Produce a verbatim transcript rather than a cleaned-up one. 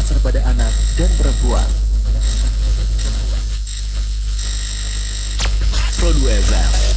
menyasar pada anak dan perempuan. Produk F M